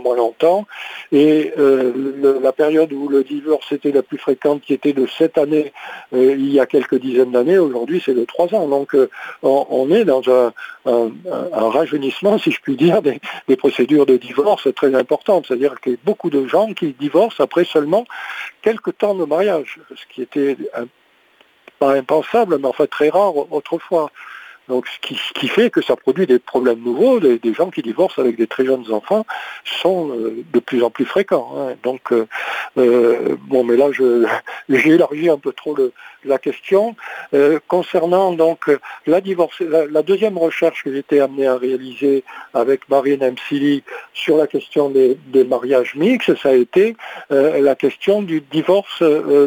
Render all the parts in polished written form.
moins longtemps, et la période où le divorce était la plus fréquente, qui était de 7 années il y a quelques dizaines d'années, aujourd'hui c'est de 3 ans. Donc on est dans un rajeunissement, si je puis dire, des procédures de divorce très importantes. C'est-à-dire qu'il y a beaucoup de gens qui divorcent après seulement quelques temps de mariage, ce qui était pas impensable, mais en fait très rare autrefois. Donc ce qui fait que ça produit des problèmes nouveaux, des gens qui divorcent avec des très jeunes enfants sont de plus en plus fréquents. Hein. Donc bon, mais là j'ai élargi un peu trop la question. Concernant donc la deuxième recherche que j'étais amené à réaliser avec Marine Msili sur la question des mariages mixtes, ça a été la question du divorce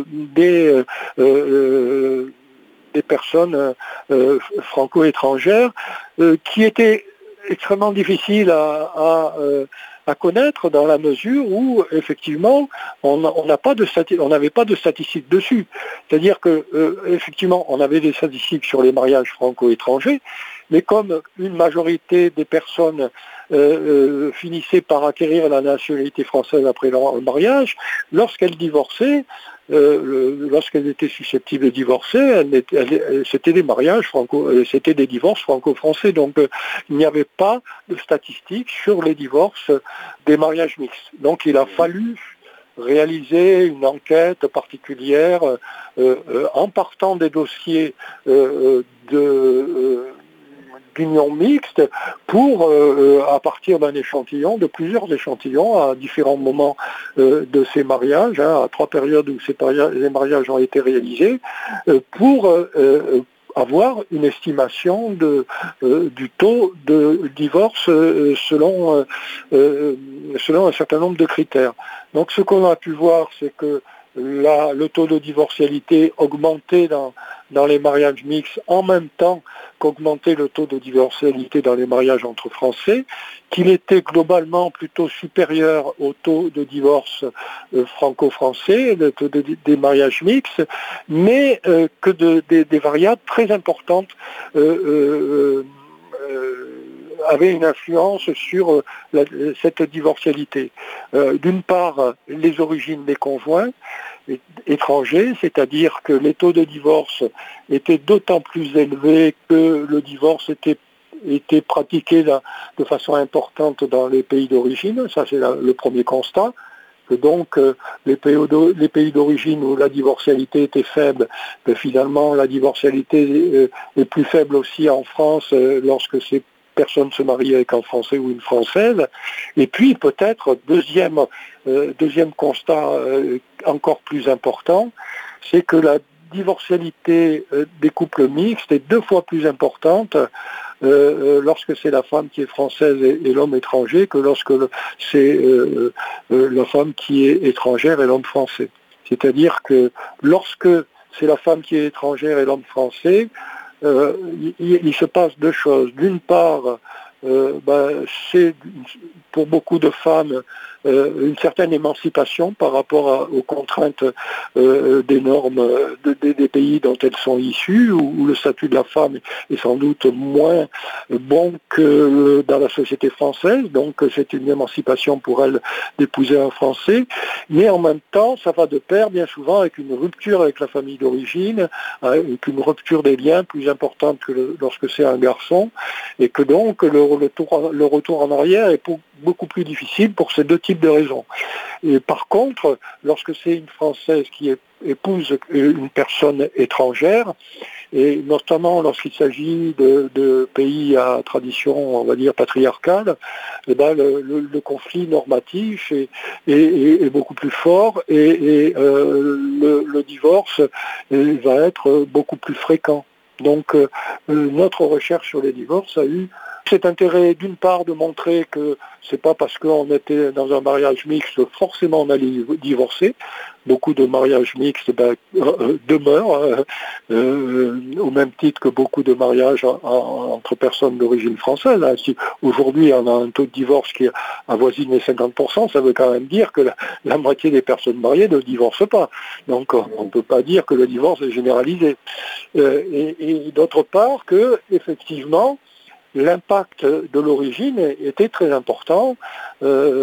des personnes franco-étrangères, qui était extrêmement difficile à connaître dans la mesure où effectivement on n'avait pas de statistiques dessus. C'est-à-dire que effectivement on avait des statistiques sur les mariages franco-étrangers, mais comme une majorité des personnes finissaient par acquérir la nationalité française après leur mariage, lorsqu'elles divorçaient, lorsqu'elles étaient susceptibles de divorcer, c'était c'était des divorces franco-français. Donc il n'y avait pas de statistiques sur les divorces des mariages mixtes. Donc il a fallu réaliser une enquête particulière en partant des dossiers d'union mixte pour, à partir d'un échantillon, de plusieurs échantillons à différents moments de ces mariages, à 3 périodes où les mariages ont été réalisés, pour avoir une estimation du taux de divorce selon un certain nombre de critères. Donc ce qu'on a pu voir, c'est que le taux de divorcialité augmentait dans les mariages mixtes en même temps qu'augmentait le taux de divorcialité dans les mariages entre Français, qu'il était globalement plutôt supérieur au taux de divorce franco-français, le taux des mariages mixtes, mais que des variables très importantes avait une influence sur cette divorcialité. D'une part, les origines des conjoints étrangers, c'est-à-dire que les taux de divorce étaient d'autant plus élevés que le divorce était pratiqué de façon importante dans les pays d'origine. Ça, c'est le premier constat. Que donc les pays d'origine où la divorcialité était faible, finalement la divorcialité est plus faible aussi en France lorsque ces personnes se marient avec un Français ou une Française. Et puis peut-être deuxième constat encore plus important, c'est que la divorcialité des couples mixtes est 2 fois plus importante lorsque c'est la femme qui est française et l'homme étranger que lorsque c'est la femme qui est étrangère et l'homme français. C'est-à-dire que lorsque c'est la femme qui est étrangère et l'homme français, il se passe 2 choses. D'une part, c'est pour beaucoup de femmes une certaine émancipation par rapport aux contraintes des normes des pays dont elles sont issues, où le statut de la femme est sans doute moins bon que dans la société française, donc c'est une émancipation pour elles d'épouser un Français, mais en même temps ça va de pair bien souvent avec une rupture avec la famille d'origine, avec une rupture des liens plus importante que lorsque c'est un garçon, et que donc le retour en arrière est beaucoup plus difficile pour ces 2 types de raisons. Et par contre, lorsque c'est une Française qui épouse une personne étrangère, et notamment lorsqu'il s'agit de pays à tradition, on va dire, patriarcale, le conflit normatif est beaucoup plus fort et le divorce va être beaucoup plus fréquent. Donc notre recherche sur les divorces a eu cet intérêt d'une part de montrer que c'est pas parce qu'on était dans un mariage mixte que forcément on allait divorcer. Beaucoup de mariages mixtes demeurent au même titre que beaucoup de mariages entre personnes d'origine française. Si aujourd'hui on a un taux de divorce qui avoisine les 50%, ça veut quand même dire que la moitié des personnes mariées ne divorcent pas. Donc on ne peut pas dire que le divorce est généralisé. Et d'autre part que effectivement l'impact de l'origine était très important.